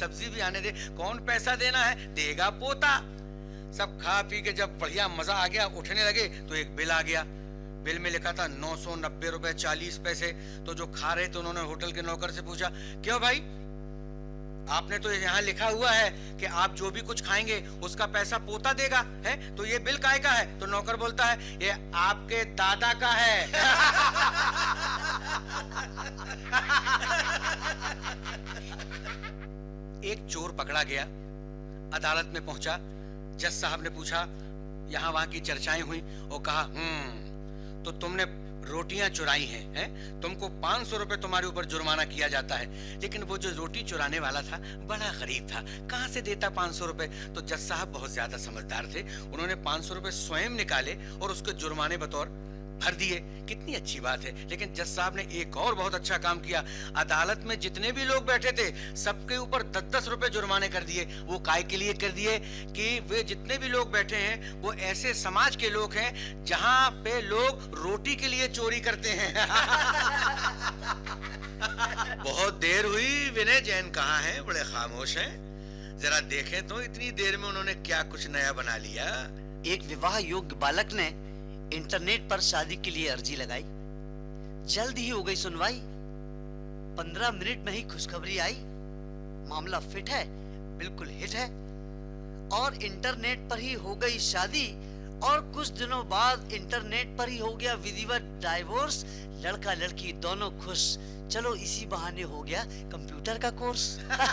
सब्जी भी आने दे, कौन पैसा देना है, देगा पोता। सब खा पी के जब बढ़िया मजा आ गया, उठने लगे तो एक बिल आ गया। बिल में लिखा था 990 रुपए 40 पैसे। तो जो खा रहे थे उन्होंने होटल के नौकर से पूछा, क्यों भाई, आपने तो यहाँ लिखा हुआ है कि आप जो भी कुछ खाएंगे उसका पैसा पोता देगा, है तो ये बिल काय का है? तो नौकर बोलता है, ये आपके दादा का है। एक चोर पकड़ा गया, अदालत में पहुंचा। जज साहब ने पूछा, यहां वहां की चर्चाएं हुई और कहा, तो तुमने रोटियां चुराई हैं, तुमको 500 रुपए तुम्हारे ऊपर जुर्माना किया जाता है। लेकिन वो जो रोटी चुराने वाला था बड़ा गरीब था, कहां से देता 500 रुपए? तो जज साहब बहुत ज्यादा समझदार थे, उन्होंने 500 रुपए स्वयं निकाले और उसके जुर्माने बतौर भर दिए। कितनी अच्छी बात है। लेकिन जज साहब ने एक और बहुत अच्छा काम किया, अदालत में जितने भी लोग बैठे थे सबके ऊपर 10-10 रुपए जुर्माने कर दिए। वो काय के लिए कर दिए कि वे जितने भी लोग बैठे हैं वो ऐसे समाज के लोग हैं जहां पे लोग रोटी के लिए चोरी करते हैं। बहुत देर हुई, विनय जैन कहाँ हैं? बड़े खामोश हैं। जरा देखें तो इतनी देर में उन्होंने क्या कुछ नया बना लिया। एक विवाह योग्य बालक ने इंटरनेट पर शादी के लिए अर्जी लगाई, जल्द ही हो गई सुनवाई। 15 मिनट में ही खुशखबरी आई, मामला फिट है, बिल्कुल हिट है। और इंटरनेट पर ही हो गई शादी और कुछ दिनों बाद इंटरनेट पर ही हो गया विधिवत डाइवोर्स। लड़का लड़की दोनों खुश। चलो इसी बहाने हो गया कंप्यूटर का कोर्स।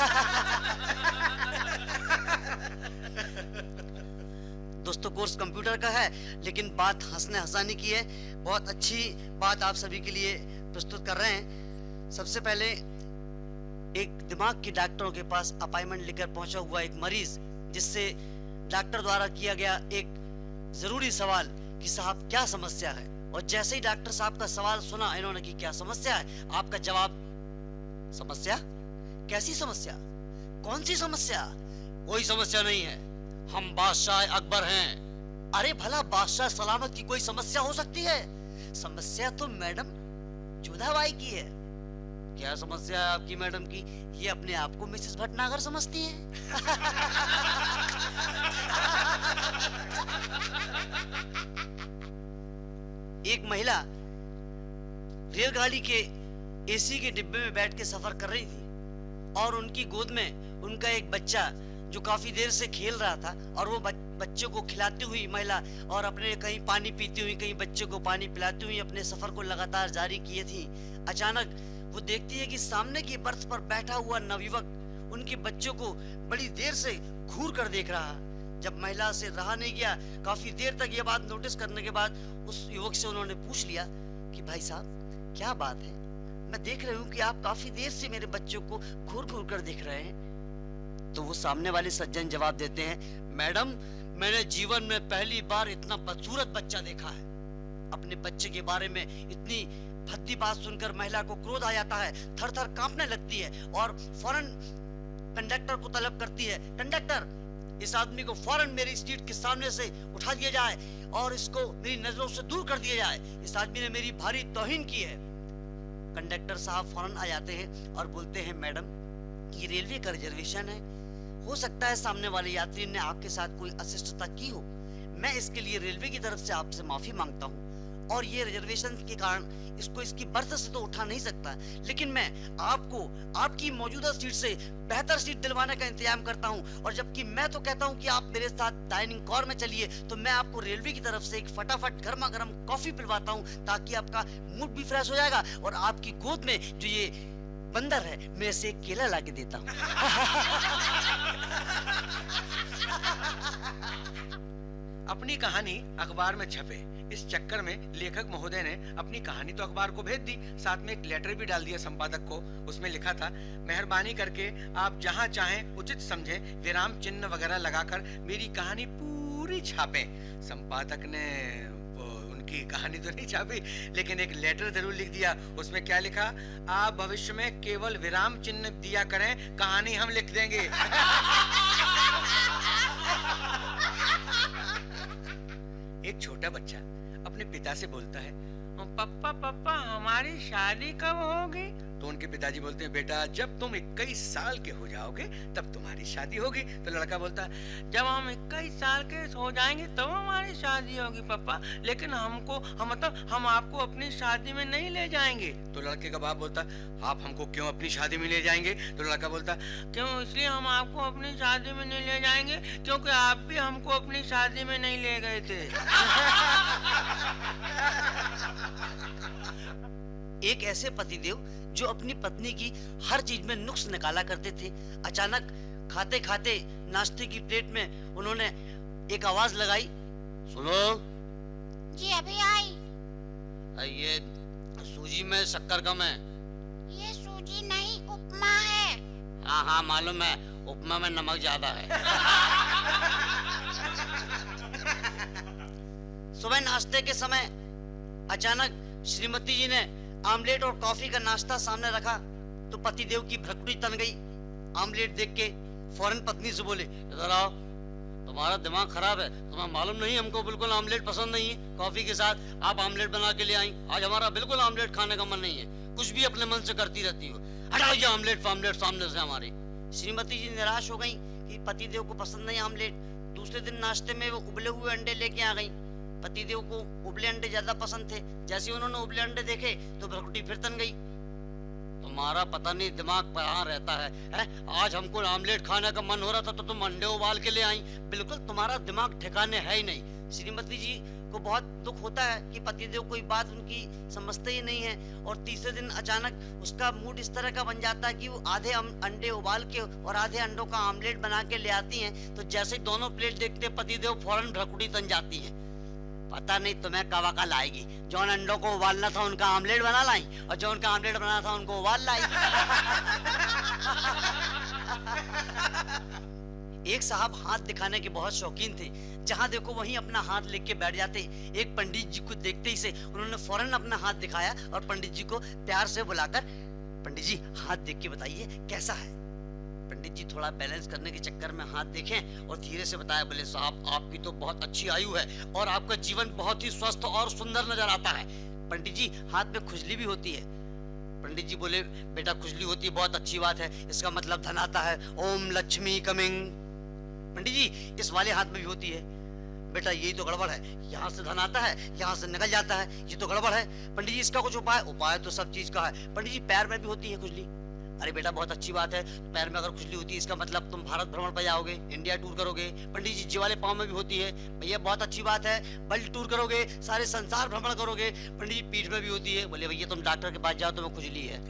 दोस्तों, कोर्स कंप्यूटर का है, लेकिन बात हंसने हंसाने की है। बहुत अच्छी बात आप सभी के लिए प्रस्तुत कर रहे हैं। सबसे पहले एक दिमाग की डॉक्टरों के पास अपॉइंटमेंट लेकर पहुंचा हुआ एक मरीज, जिससे डॉक्टर द्वारा किया गया एक जरूरी सवाल कि साहब क्या समस्या है। और जैसे ही डॉक्टर साहब का सवाल सुना इन्होंने कि क्या समस्या है, आपका जवाब, समस्या? कैसी समस्या? कौन सी समस्या? कोई समस्या नहीं है, हम बादशाह अकबर हैं। अरे भला बादशाह सलामत की कोई समस्या हो सकती है? समस्या तो मैडम जोधाबाई की है। क्या समस्या है आपकी मैडम की? ये अपने आप को मिसेस भटनागर समझती हैं। एक महिला रेलगाड़ी के एसी के डिब्बे में बैठ के सफर कर रही थी और उनकी गोद में उनका एक बच्चा जो काफी देर से खेल रहा था, और वो बच्चे को खिलाती हुई महिला और अपने कहीं पानी पीती हुई कहीं बच्चे को पानी पिलाती हुई अपने सफर को लगातार जारी किए थी। अचानक वो देखती है कि सामने की बर्थ पर बैठा हुआ नवयुवक उनके बच्चों को बड़ी देर से घूर कर देख रहा। जब महिला से रहा नहीं गया, काफी देर तक ये बात नोटिस करने के बाद उस युवक से उन्होंने पूछ लिया कि भाई साहब क्या बात है, मैं देख रही हूँ कि आप काफी देर से मेरे बच्चों को घूर घूर कर देख रहे हैं। तो वो सामने वाले सज्जन जवाब देते हैं, मैडम मैंने जीवन में पहली बार इतना बदसूरत बच्चा देखा है। अपने बच्चे के बारे में इतनी भद्दी बात सुनकर महिला को क्रोध आ जाता है, थर थर कांपने लगती है और फौरन कंडक्टर को तलब करती है, कंडक्टर इस आदमी को फौरन मेरी सीट के सामने से उठा दिया जाए और इसको मेरी नजरों से दूर कर दिया जाए, इस आदमी ने मेरी भारी तौहीन की है। कंडक्टर साहब फौरन आ जाते हैं और बोलते हैं, मैडम ये रेलवे का रिजर्वेशन है, हो सकता है सामने वाले यात्री ने आपके साथ कोई अशिष्टता की हो, मैं इसके लिए रेलवे की तरफ से आपसे माफी मांगता हूँ और ये रिजर्वेशन के कारण इसको इसकी बर्थ से तो उठा नहीं सकता, लेकिन मैं आपको आपकी मौजूदा सीट से बेहतर सीट दिलवाने का इंतजाम करता हूं। और जबकि मैं तो कहता हूं कि आप मेरे साथ डाइनिंग कार में चलिए, तो मैं आपको रेलवे की तरफ से एक फटाफट गर्मा गर्म कॉफी पिलवाता हूं, ताकि आपका मूड भी फ्रेश हो जाएगा और आपकी गोद में जो ये बंदर है मैं इसे एक केला ला के देता हूं। अपनी कहानी अखबार में छपे, इस चक्कर में लेखक महोदय ने अपनी कहानी तो अखबार को भेज दी, साथ में एक लेटर भी डाल दिया संपादक को। उसमें लिखा था, मेहरबानी करके आप जहां चाहें उचित समझें विराम चिन्ह वगैरह लगाकर मेरी कहानी पूरी छापें। संपादक ने उनकी कहानी तो नहीं छापी, लेकिन एक लेटर जरूर लिख दिया। उसमें क्या लिखा, आप भविष्य में केवल विराम चिन्ह दिया करें, कहानी हम लिख देंगे। एक छोटा बच्चा अपने पिता से बोलता है, पप्पा पप्पा हमारी शादी कब होगी? तो उनके पिताजी बोलते हैं, बेटा जब तुम 21 साल के हो जाओगे तब तुम्हारी शादी होगी। तो लड़का बोलता है, जब हम 21 साल के हो जाएंगे तब हमारी शादी होगी पापा, लेकिन हम आपको अपनी शादी में नहीं ले जाएंगे। तो लड़के का बाप बोलता, आप हमको क्यों अपनी शादी में ले जाएंगे? तो लड़का बोलता, क्यों, इसलिए हम आपको अपनी शादी में नहीं ले जाएंगे क्योंकि आप भी हमको अपनी शादी में नहीं ले गए थे। एक ऐसे पतिदेव जो अपनी पत्नी की हर चीज में नुक्स निकाला करते थे, अचानक खाते खाते नाश्ते की प्लेट में उन्होंने एक आवाज लगाई, सुनो जी अभी आई। ये सूजी में शक्कर कम है। ये सूजी नहीं उपमा है। हाँ हाँ मालूम है, उपमा में नमक ज्यादा है। सुबह नाश्ते के समय अचानक श्रीमती जी ने आमलेट और कॉफी का नाश्ता सामने रखा तो पतिदेव की भ्रकुटी तन गई। आमलेट देख के फौरन पत्नी से बोले, इधर आओ, तुम्हारा दिमाग खराब है, तुम्हें मालूम नहीं हमको बिल्कुल आमलेट पसंद नहीं है, कॉफी के साथ आप आमलेट बना के ले आई, आज हमारा बिल्कुल आमलेट खाने का मन नहीं है, कुछ भी अपने मन से करती रहती हो, हटाओ ये आमलेट सामने से हमारी। श्रीमती जी निराश हो गई कि पतिदेव को पसंद नहीं आमलेट। दूसरे दिन नाश्ते में वो उबले हुए अंडे लेके आ गई। पतिदेव को उबले अंडे ज्यादा पसंद थे। जैसे उन्होंने उबले अंडे देखे तो भ्रकुटी फिर तन गई। तुम्हारा पता नहीं दिमाग कहाँ रहता है? आज हमको आमलेट खाने का मन हो रहा था तो तुम अंडे उबाल के ले आई, बिल्कुल तुम्हारा दिमाग ठिकाने है ही नहीं। श्रीमती जी को बहुत दुख होता है कि पतिदेव कोई बात उनकी समझते ही नहीं है। और तीसरे दिन अचानक उसका मूड इस तरह का बन जाता है कि वो आधे अंडे उबाल के और आधे अंडों का आमलेट बना के ले आती हैं। तो जैसे ही दोनों प्लेट देखते पतिदेव फौरन भ्रकुटी तन जाती है। पता नहीं तुम्हें कब अकल आएगी, जौन अंडों को उबालना था उनका आमलेट बना लाई और जो उनका आमलेट बनाना था उनको उबाल लाई। एक साहब हाथ दिखाने के बहुत शौकीन थे, जहां देखो वहीं अपना हाथ लेके बैठ जाते। एक पंडित जी को देखते ही से उन्होंने फौरन अपना हाथ दिखाया और पंडित जी को प्यार से बुलाकर, पंडित जी हाथ देख के बताइए कैसा है। पंडित जी थोड़ा बैलेंस करने के चक्कर में हाथ देखें और धीरे से बताया, बोले साहब आपकी तो बहुत अच्छी आयु है और आपका जीवन बहुत ही स्वस्थ और सुंदर नजर आता है। पंडित जी हाथ में खुजली भी होती है। पंडित जी बोले, बेटा खुजली होती है बहुत अच्छी बात है, इसका मतलब धन आता है, ओम लक्ष्मी कमिंग। पंडित जी इस वाले हाथ में भी होती है। बेटा यही तो गड़बड़ है, यहाँ से धन आता है यहाँ से निकल जाता है, ये तो गड़बड़ है। पंडित जी इसका कुछ उपाय? उपाय तो सब चीज का है। पंडित जी पैर में भी होती है खुजली। अरे बेटा बहुत अच्छी बात है, पैर में अगर खुजली होती है इसका मतलब तुम भारत भ्रमण पर जाओगे, इंडिया टूर करोगे। पंडित जी जी वाले पाँव में भी होती है। भैया बहुत अच्छी बात है, वर्ल्ड टूर करोगे, सारे संसार भ्रमण करोगे। पंडित जी पीठ में भी होती है। बोले भैया तुम डॉक्टर के पास जाओ, तुम्हें खुजली है।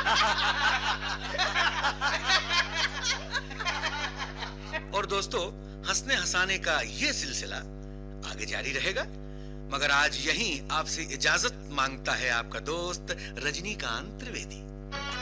और दोस्तों हंसने हंसाने का ये सिलसिला आगे जारी रहेगा, मगर आज यहीं आपसे इजाजत मांगता है आपका दोस्त रजनीकांत त्रिवेदी।